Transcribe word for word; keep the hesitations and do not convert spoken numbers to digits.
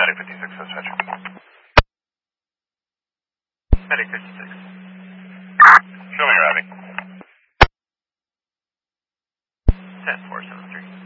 Medic fifty-six, dispatch. Medic fifty-six. Show me your I V. ten four seven three.